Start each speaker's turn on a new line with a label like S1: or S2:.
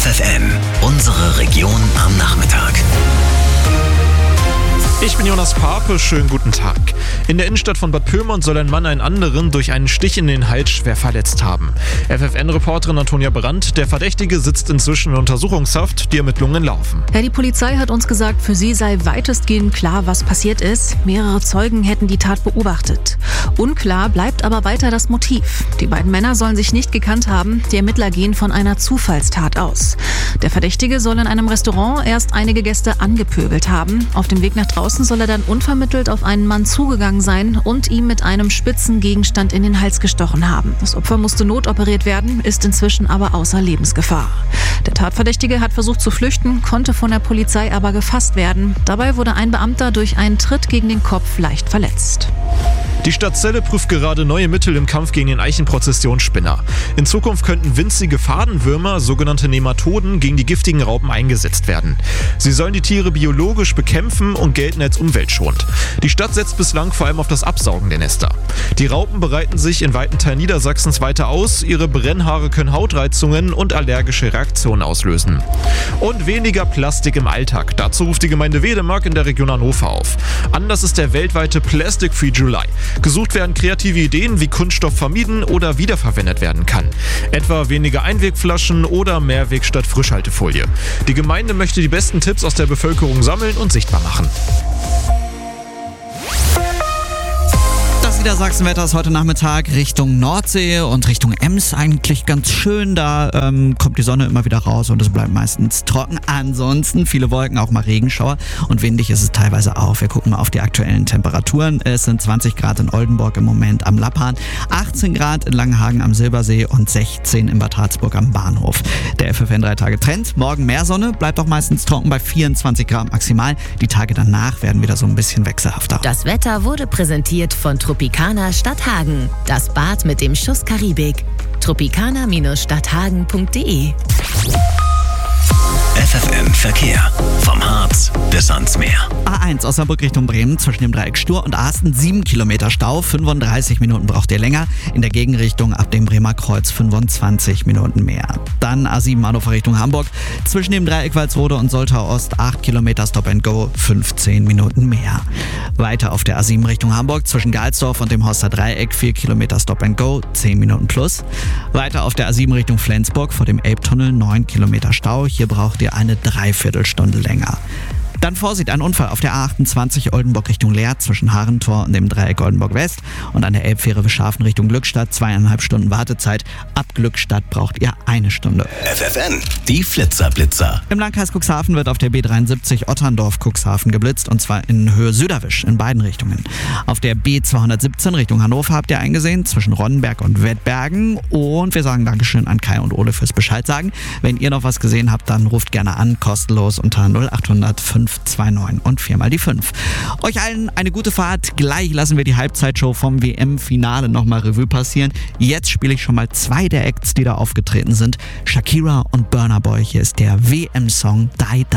S1: FFN, unsere Region am Nachmittag.
S2: Ich bin Jonas Pape, schönen guten Tag. In der Innenstadt von Bad Pyrmont soll ein Mann einen anderen durch einen Stich in den Hals schwer verletzt haben. FFN-Reporterin Antonia Brandt, der Verdächtige sitzt inzwischen in Untersuchungshaft, die Ermittlungen laufen.
S3: Ja, die Polizei hat uns gesagt, für sie sei weitestgehend klar, was passiert ist. Mehrere Zeugen hätten die Tat beobachtet. Unklar bleibt aber weiter das Motiv. Die beiden Männer sollen sich nicht gekannt haben. Die Ermittler gehen von einer Zufallstat aus. Der Verdächtige soll in einem Restaurant erst einige Gäste angepöbelt haben. Auf dem Weg nach draußen soll er dann unvermittelt auf einen Mann zugegangen sein und ihm mit einem spitzen Gegenstand in den Hals gestochen haben. Das Opfer musste notoperiert werden, ist inzwischen aber außer Lebensgefahr. Der Tatverdächtige hat versucht zu flüchten, konnte von der Polizei aber gefasst werden. Dabei wurde ein Beamter durch einen Tritt gegen den Kopf leicht verletzt.
S2: Die Stadt Celle prüft gerade neue Mittel im Kampf gegen den Eichenprozessionsspinner. In Zukunft könnten winzige Fadenwürmer, sogenannte Nematoden, gegen die giftigen Raupen eingesetzt werden. Sie sollen die Tiere biologisch bekämpfen und gelten als umweltschonend. Die Stadt setzt bislang vor allem auf das Absaugen der Nester. Die Raupen bereiten sich in weiten Teilen Niedersachsens weiter aus. Ihre Brennhaare können Hautreizungen und allergische Reaktionen auslösen. Und weniger Plastik im Alltag. Dazu ruft die Gemeinde Wedemark in der Region Hannover auf. Anlass ist der weltweite Plastic Free July. Gesucht werden kreative Ideen, wie Kunststoff vermieden oder wiederverwendet werden kann. Etwa weniger Einwegflaschen oder Mehrweg statt Frischhaltefolie. Die Gemeinde möchte die besten Tipps aus der Bevölkerung sammeln und sichtbar machen.
S4: Das Niedersachsenwetter ist heute Nachmittag Richtung Nordsee und Richtung Ems eigentlich ganz schön. Da kommt die Sonne immer wieder raus und es bleibt meistens trocken. Ansonsten viele Wolken, auch mal Regenschauer und windig ist es teilweise auch. Wir gucken mal auf die aktuellen Temperaturen. Es sind 20 Grad in Oldenburg im Moment am Lappan, 18 Grad in Langenhagen am Silbersee und 16 in Bad Harzburg am Bahnhof. Der FFN 3-Tage-Trend. Morgen mehr Sonne, bleibt auch meistens trocken bei 24 Grad maximal. Die Tage danach werden wieder so ein bisschen wechselhafter.
S5: Das Wetter wurde präsentiert von Tropicana Stadthagen. Das Bad mit dem Schuss Karibik. tropicana-stadthagen.de
S1: FFN Verkehr. Vom Harz bis ans Meer.
S4: A1 Osnabrück Richtung Bremen zwischen dem Dreieck Stur und Asten 7 Kilometer Stau, 35 Minuten braucht ihr länger. In der Gegenrichtung ab dem Bremer Kreuz 25 Minuten mehr. Dann A7 Hannover Richtung Hamburg zwischen dem Dreieck Walsrode und Soltau Ost 8 Kilometer Stop and Go, 15 Minuten mehr. Weiter auf der A7 Richtung Hamburg zwischen Galsdorf und dem Horster Dreieck 4 Kilometer Stop and Go, 10 Minuten plus. Weiter auf der A7 Richtung Flensburg vor dem Elbtunnel 9 Kilometer Stau. Hier braucht ihr eine Dreiviertelstunde länger. Dann Vorsicht, ein Unfall auf der A28 Oldenburg Richtung Leer zwischen Harentor und dem Dreieck Oldenburg West und an der Elbfähre Wischhafen Richtung Glückstadt 2,5 Stunden Wartezeit. Ab Glückstadt braucht ihr 1 Stunde.
S1: FFN, die Flitzer-Blitzer.
S4: Im Landkreis Cuxhaven wird auf der B73 Otterndorf-Cuxhaven geblitzt und zwar in Höhe Süderwisch in beiden Richtungen. Auf der B217 Richtung Hannover habt ihr eingesehen zwischen Ronnenberg und Wettbergen und wir sagen Dankeschön an Kai und Ole fürs Bescheid sagen. Wenn ihr noch was gesehen habt, dann ruft gerne an, kostenlos unter 0800 529 und 4 mal die 5. Euch allen eine gute Fahrt. Gleich lassen wir die Halbzeitshow vom WM-Finale nochmal Revue passieren. Jetzt spiele ich schon mal 2 der Acts, die da aufgetreten sind. Shakira und Burna Boy. Hier ist der WM-Song Die Die.